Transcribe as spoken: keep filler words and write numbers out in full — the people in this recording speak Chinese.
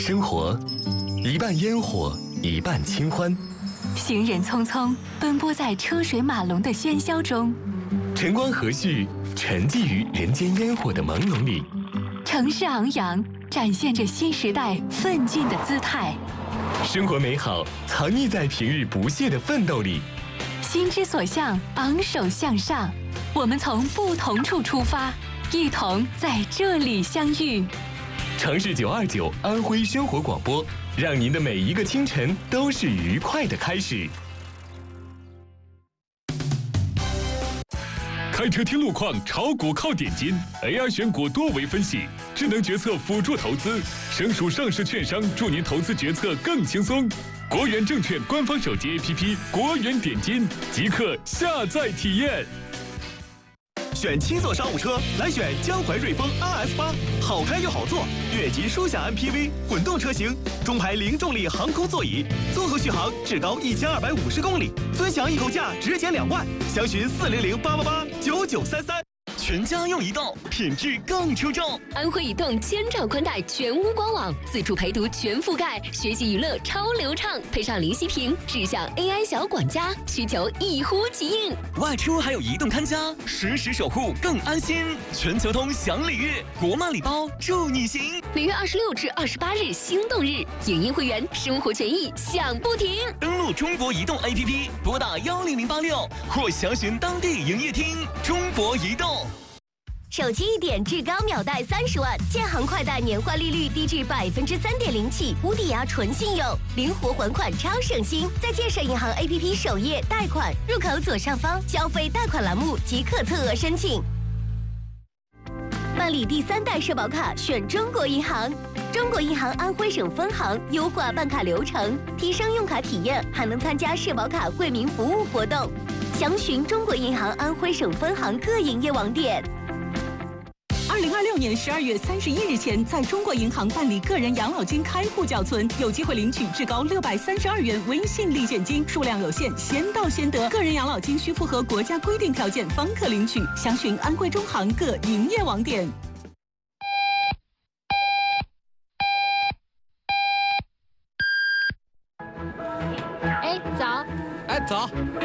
生活，一半烟火，一半清欢。 行人匆匆奔波在车水马龙的喧嚣中， 晨光和煦，沉寂于人间烟火的朦胧里。 城市昂扬，展现着新时代奋进的姿态。 生活美好，藏匿在平日不懈的奋斗里。 心之所向，昂首向上。我们从不同处出发，一同在这里相遇。 城市九二九安徽生活广播，让您的每一个清晨都是愉快的开始。 开车听路况，炒股靠点金 ，A I 选股多维分析，智能决策辅助投资，省属上市券商助您投资决策更轻松。国元证券官方手机 A P P 国元点金，即刻下载体验。 选七座商务车，来选江淮瑞风 R F 八，好开又好坐，越级舒享 M P V 混动车型，中排零重力航空座椅，综合续航至高一千二百五十公里，尊享易购价直减两万，详询四零零八八八九九三三。全家用移动，品质更出众。 安徽移动千兆宽带全屋官网，自主陪读全覆盖，学习娱乐超流畅，配上零息屏，智享 A I 小管家，需求一呼即应。 外出还有移动看家，实时守护更安心。全球通享礼遇，国漫礼包祝你行。 每月二十六至二十八日心动日，影音会员生活权益享不停。 登录中国移动 A P P， 拨打幺零零八六或详询当地营业厅。中国移动。 手机一点至高秒贷三十万，建行快贷年化利率低至百分之三点零起，无抵押纯信用，灵活还款超省心。在建设银行 A P P 首页贷款入口左上方消费贷款栏目即可测额申请。办理第三代社保卡选中国银行，中国银行安徽省分行优化办卡流程，提升用卡体验，还能参加社保卡惠民服务活动。详询中国银行安徽省分行各营业网点。 二零二六年十二月三十一日前，在中国银行办理个人养老金开户缴存，有机会领取至高六百三十二元微信立减金，数量有限，先到先得。个人养老金需符合国家规定条件方可领取，详询安徽中行各营业网点。 哎，早！ 哎，早！